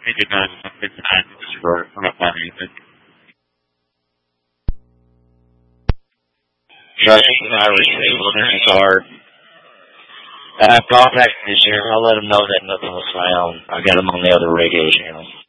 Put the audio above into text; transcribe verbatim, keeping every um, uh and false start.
He did not have a good time. He just wrote hung up on anything. Trusting I was able to his car. I contacted this year. I'll let him know that nothing was found. I got him on the other radio channel.